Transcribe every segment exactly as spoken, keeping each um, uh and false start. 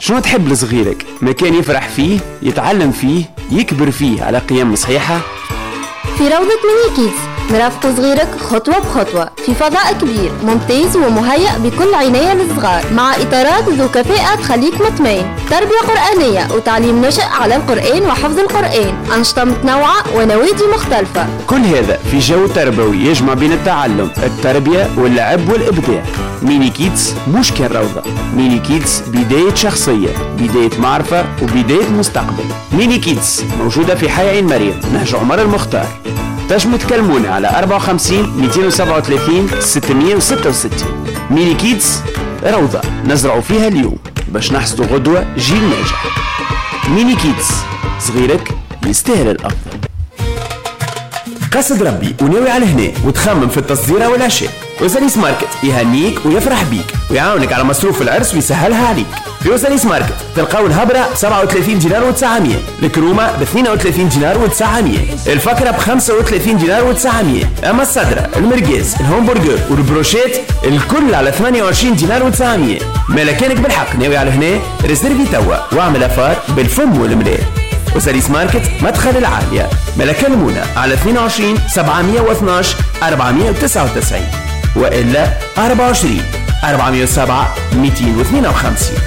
شنو تحب لصغيرك؟ مكان يفرح فيه، يتعلم فيه، يكبر فيه على قيم صحيحة؟ في روضة ميني كيدز نرافق صغيرك خطوة بخطوة في فضاء كبير ممتاز ومهيأ بكل عناية للصغار، مع إطارات ذو كفاءة تخليك مطمئن، تربية قرآنية وتعليم نشأ على القرآن وحفظ القرآن، أنشطة متنوعة ونوادي مختلفة. كل هذا في جو تربوي يجمع بين التعلم، التربية واللعب والإبداع. ميني كيدز مش كان روضة، ميني كيدز بداية شخصية، بداية معرفة وبداية مستقبل. ميني كيدز موجودة في حي عين مريم، نهج عمر المختار. تنجموا تكلمونا على أربعة وخمسين مئتين وسبعة وثلاثين ستمئة وستة وستين. ميني كيدز روضة نزرعوا فيها اليوم باش نحصدوا غدوة جيل ناجح. ميني كيدز، صغيرك يستاهل الأفضل. قصد ربي وناوي على هنا وتخمم في التصديرة والعشاء، وساليس ماركت يهنيك ويفرح بيك ويعاونك على مصروف العرس ويسهلها عليك. في وساليس ماركت تلقاو الهبرة ب سبعة وثلاثين دينار وتسعمية، الكرومة ب اثنين وثلاثين دينار وتسعمية، الفكرة ب خمسة وثلاثين دينار وتسعمية، اما الصدرة، المرقاز، الهمبرجر والبروشيت الكل على ثمانية وعشرين دينار وتسعمية. مالكانك بالحق ناوي على هنا ريزيرفي توا واعمل افار بالفم والملاء. وساليس ماركت مدخل العالية. ملك المونة على اثنين وعشرين سبعمية واثناش أربعمية وتسعة وتسعين وإلا أربعة وعشرين أربعمية وسبعة مئتين واثنين وخمسين.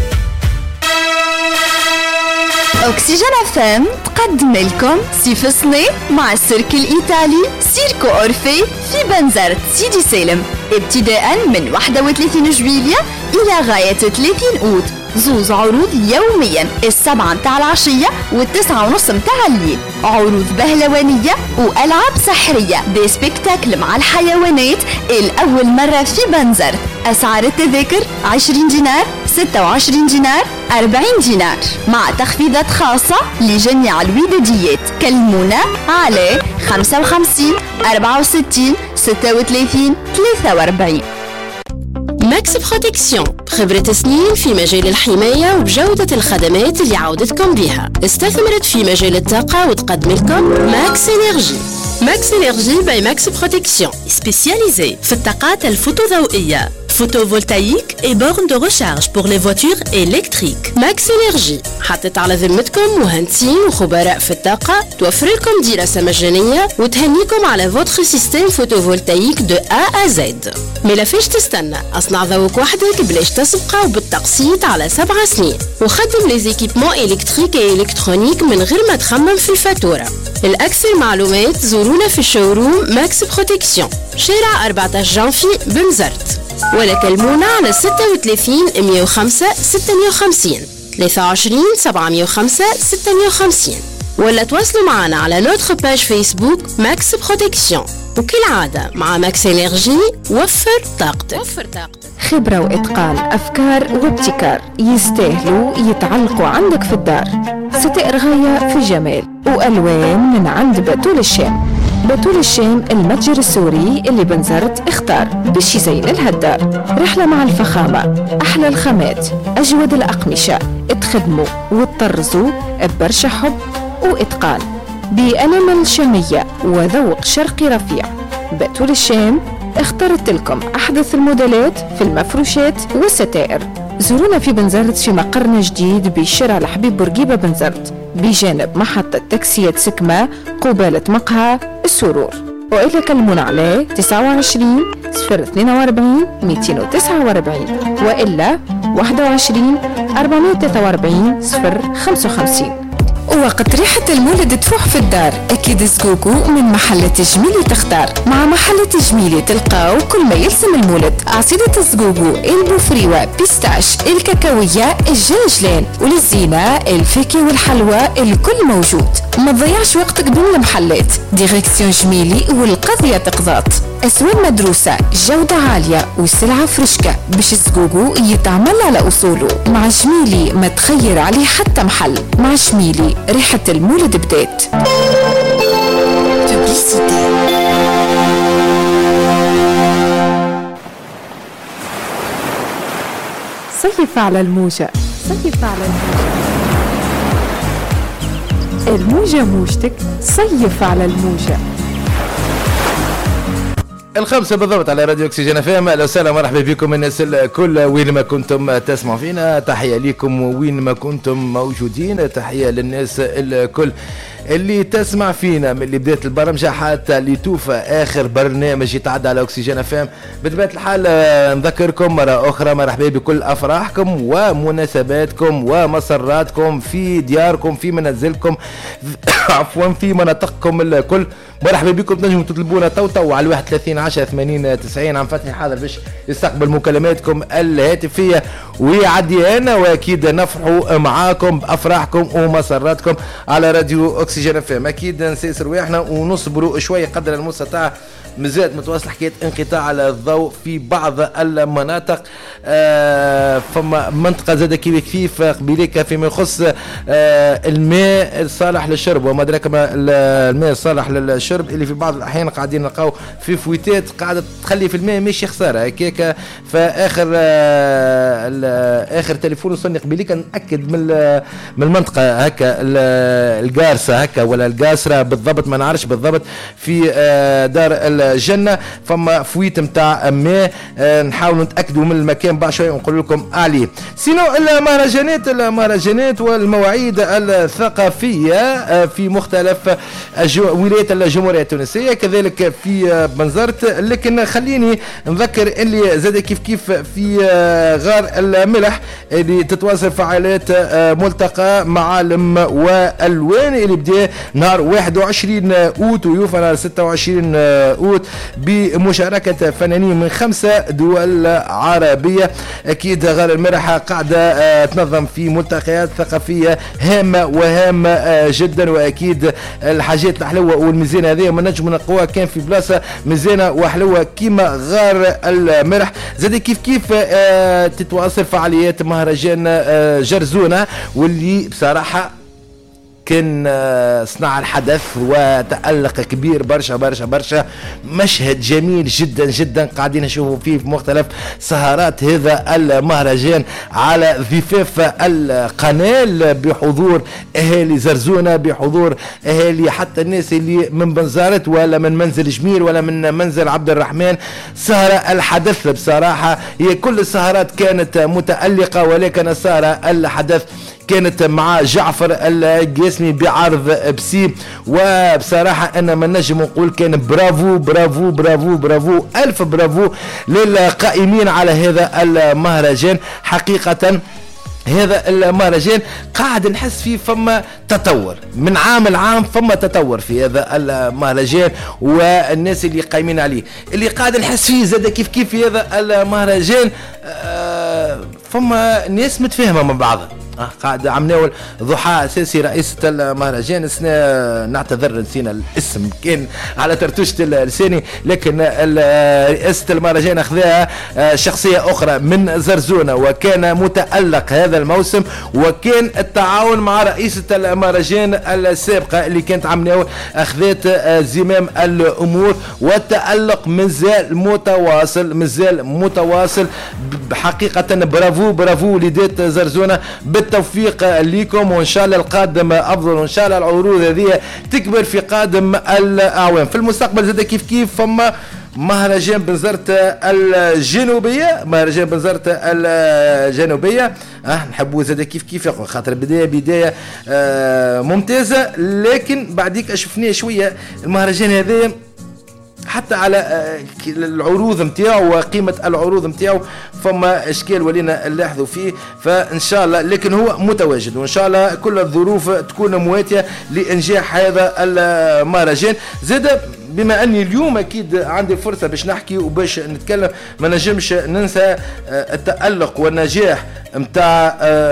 أوكسجين اف ام تقدم لكم سيف صني مع السيرك الإيطالي سيركو أورفي في بنزرت سيدي سالم، ابتداء من واحد وثلاثين جويلية إلى غاية ثلاثين أوت. زوز عروض يوميا، السبعة متاع العشية والتسعة ونص متاع الليل. عروض بهلوانية وألعاب سحرية، دي سبيكتاكل مع الحيوانات الأول مرة في بنزرت. أسعار التذاكر عشرين دينار، ستة وعشرين دينار، أربعين دينار، مع تخفيضات خاصة لجميع الوداديات. كلمونا على خمسة وخمسين أربعة وستين ستة وثلاثين ثلاثة وأربعين. ماكس بروتكسيون، خبرة سنين في مجال الحماية وبجودة الخدمات اللي عودتكم بها. استثمرت في مجال الطاقة وتقدم لكم ماكس إنرجي. ماكس إنرجي باي ماكس بروتكسيون، سبيسياليزي في الطاقات الفوتوضوئية، photovoltaïque et bornes de recharge pour les voitures électriques. Max Energy حطت على ذمتكم مهندسين وخبراء في الطاقة، توفر لكم دراسة مجانية وتهنيكم على فوتر سيستم فوتوفولتايك دو A à Z. ملا فيش تستنى، اصنع ذوق وحدك بلاش تسبقه وبالتقسيط على سبع سنين، وخدم لي زيكيبمون إلكتريك و إلكترونيك من غير ما تخمم في الفاتورة. الأكثر معلومات زورونا في الشوروم ماكس بروتكسيون، شارع أربعة عشر جانفي بنزرت، ولا كلمونا على ستة وثلاثين مئة وخمسة ستمئة وخمسين ثلاثة وعشرين سبعمئة وخمسة ستمئة وخمسين، ولا تواصلوا معنا على نوتر باج فيسبوك ماكس بروتكسيون. وكالعادة مع ماكس إنرجي وفر طاقتك. وفر طاقتك. خبرة وإتقان، أفكار وابتكار يستاهلوا يتعلقوا عندك في الدار. ستائر غاية في الجمال وألوان من عند بتول الشام. بتول الشام المتجر السوري اللي بنزرت اختار باش يزين لها الدار. رحلة مع الفخامة، أحلى الخامات، أجود الأقمشة، اتخدموا وتطرزوا ببرشا حب وإتقان بأنمل شامية وذوق شرقي رفيع. بتول الشام اختارت لكم أحدث الموديلات في المفروشات والستائر. زورونا في بنزرت في مقرنا جديد بشارع الحبيب بورقيبة بنزرت بجانب محطة تاكسية سكمة قبالة مقهى السرور، وإلا كلمونا على تسعة وعشرين صفر اثنين وأربعين مئتين وتسعة وأربعين وإلا واحد وعشرين أربعمئة وثلاثة وأربعين صفر خمسة وخمسين. وقت ريحة المولد تفوح في الدار أكيد زقوقو من محل تجميلي تختار. مع محل تجميلي تلقاو كل ما يلزم المولد، عصيدة زقوقو، البوفريوة، بيستاش، الكاكاوية، الجنجلان، وللزينة الفاكهة والحلوى الكل موجود. ما تضيعش وقتك بين المحلات، ديريكسيون جميلي والقضية تقضات. أسواق مدروسة، جودة عالية وسلعة فرشكة باش زقوقو يتعمل على أصوله. مع جميلي ما تخير عليه حتى محل. مع جميلي ريحة المولد بدات. صيف على الموجة، صيف على الموجة، الموجة موجتك، صيف على الموجة. الخمسة بالضبط على راديو أكسجين اف ام. اهلا وسهلا مرحبا بكم الناس الكل وين ما كنتم تسمعوا فينا، تحية لكم وين ما كنتم موجودين، تحية للناس الكل اللي تسمع فينا من اللي بداية البرمجة حتى اللي توفى آخر برنامج يتعدى على أكسجين اف ام. بطبيعة الحال نذكركم مرة أخرى مرحبا بكل أفراحكم ومناسباتكم ومسراتكم في دياركم في منازلكم عفوا في مناطقكم الكل. مرحبا بكم، تنجموا تطلبونا تو تو على واحد ثلاثين عشرة ثمانين تسعين. عم فتحي حاضر باش يستقبل مكالماتكم الهاتفية ويعدي أنا، وأكيد نفرحوا معاكم بأفراحكم ومسراتكم على راديو أكسجين اف ام. أكيد نسيس رواحنا ونصبروا شوية قدر المستطاع، مازالت متواصل حكاية انقطاع الضوء في بعض المناطق. آه فما منطقة زاد كيف كيف قبيليك فيما يخص آه الماء الصالح للشرب وما أدراك ما الماء الصالح للشرب اللي في بعض الأحيان قاعدين نلقاو في فويتات قاعدة تخلي في الماء ماشي خسارة هكاك. فآخر آه آخر تليفون وصلني قبيليك نأكد من من المنطقة هكا القارسة هكا ولا القاسرة بالضبط ما نعرفش بالضبط في آه دار الجنة فما فويت متاع ماء. آه نحاول نتأكدوا من المكان بعد شوي ونقول لكم عليه. سينو المهرجانات المهرجانات والمواعيد الثقافية آه في مختلف ولايات الجمهورية التونسية كذلك في آه بنزرت. لكن خليني نذكر اللي زاد كيف كيف في آه غار الملح اللي تتواصل فعاليات آه ملتقى معالم والوان اللي بدا نهار واحد وعشرين أوت ويوفى نهار ستة وعشرين أوت بمشاركة فنانين من خمسة دول عربية. أكيد غار الملح قاعدة تنظم في ملتقيات ثقافية هامة وهامة جدا، وأكيد الحاجات الحلوة والمزينة هذه ما نجم نلقوها كان في بلاصة مزينة وحلوة كيما غار الملح. زاد كيف كيف تتواصل فعاليات مهرجان جرزونة واللي بصراحة كان صنع الحدث وتألق كبير برشا برشا برشا. مشهد جميل جدا جدا قاعدين نشوفوا فيه في مختلف سهرات هذا المهرجان على ضفاف القناة بحضور أهالي زرزونة، بحضور أهالي حتى الناس اللي من بنزارت ولا من منزل جميل ولا من منزل عبد الرحمن. سهرة الحدث بصراحة هي كل السهرات كانت متألقة، ولكن السهرة الحدث كانت مع جعفر القاسمي بعرض بسي. وبصراحة أنا ما نجم نقول كان برافو برافو برافو برافو ألف برافو للقائمين على هذا المهرجان. حقيقة هذا المهرجان قاعد نحس فيه فما تطور من عام لعام، فما تطور في هذا المهرجان والناس اللي قايمين عليه اللي قاعد نحس فيه زاد كيف كيف في هذا المهرجان. آه فما ناس متفاهمة مع بعضها. آه قاعد عمناول ضحى اساسي رئيسة المهرجان اسنا نعتذر نسينا الاسم كان على ترتوشة لساني، لكن رئاسة المهرجان اخذها شخصية اخرى من زرزونة وكان متألق هذا الموسم، وكان التعاون مع رئيسة المهرجان السابقة اللي كانت عمناول اخذت زمام الامور، والتألق مازال متواصل مازال متواصل بحقيقة. برافو برافو وليدات زرزونة، بالتوفيق لكم وان شاء الله القادم افضل، وان شاء الله العروض هذه تكبر في قادم الاعوام. في المستقبل زاد كيف كيف فما مهرجان بنزرت الجنوبية، مهرجان بنزرت الجنوبية اه نحبوا زاد كيف كيف خاطر بداية بداية آه ممتازة، لكن بعديك شفناه شوية المهرجان هذا حتى على العروض متاعه وقيمة العروض متاعه فما اشكال ولينا نلاحظوا فيه. فان شاء الله لكن هو متواجد، وان شاء الله كل الظروف تكون مواتية لانجاح هذا المهرجان. زاد بما اني اليوم اكيد عندي فرصة باش نحكي وباش نتكلم، ما نجمش ننسى التألق والنجاح متاع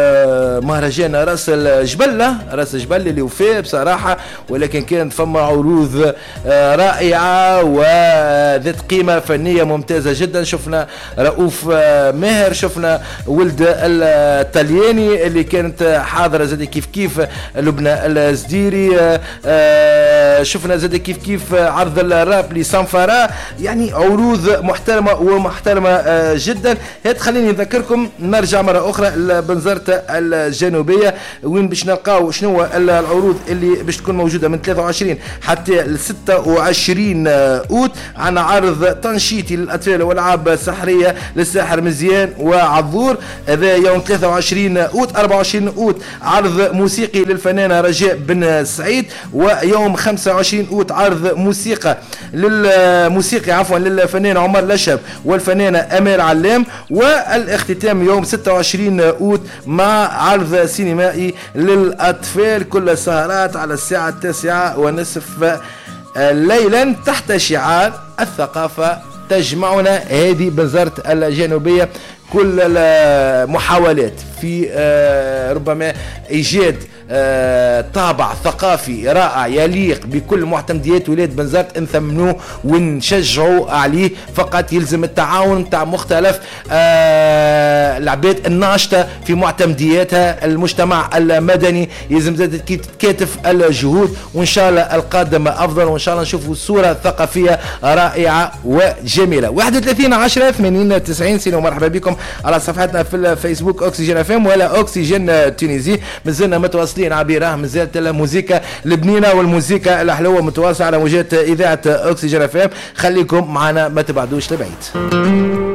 مهرجان راس الجبل راس الجبل اللي وفاه بصراحة، ولكن كانت فما عروض رائعة وذات قيمة فنية ممتازة جدا. شفنا رؤوف ماهر، شفنا ولد الطلياني اللي كانت حاضرة زاد كيف كيف لبنى الزديري، شفنا زاد كيف كيف عرض الراب لسانفارا، يعني عروض محترمة ومحترمة جدا. هات خليني نذكركم نرجع مرة مرة أخرى لبنزرت الجنوبية، وين باش نلقاو شنو العروض اللي باش تكون موجودة من ثلاثة وعشرين حتى ل ستة وعشرين أوت. عنا عرض تنشيطي للأطفال والألعاب سحرية للساحر مزيان وعذور، هذا يوم ثلاثة وعشرين أوت. أربعة وعشرين أوت عرض موسيقي للفنانة رجاء بن سعيد، ويوم خمسة وعشرين أوت عرض موسيقى للموسيقي عفوا للفنان عمر لشب والفنانة أمير علام. والاختتام يوم ستة وعشرين أوت مع عرض سينمائي للأطفال، كل السهرات على الساعة التاسعة ونصف ليلا تحت شعار الثقافة تجمعنا. هذه بنزرت الجنوبية كل المحاولات في ربما إيجاد طابع ثقافي رائع يليق بكل معتمديات ولاية بنزرت نثمنوه ونشجعوا عليه. فقط يلزم التعاون تاع مختلف العباد الناشطة في معتمدياتها، المجتمع المدني يلزم تتكاتف الجهود، وإن شاء الله القادم أفضل، وإن شاء الله نشوفوا صورة ثقافية رائعة وجميلة. واحد وثلاثين عشرة ثمانين تسعين سينو. مرحبا بكم على صفحتنا في الفيسبوك أوكسجين اف ام ولا أوكسجين تونيزي. مازلنا متواصلين عبيرة، مازالت الموسيقى البنينة والموسيقى الحلوة متواصلة على موجات إذاعة أوكسجين اف ام. خليكم معنا ما تبعدوش لبعيد.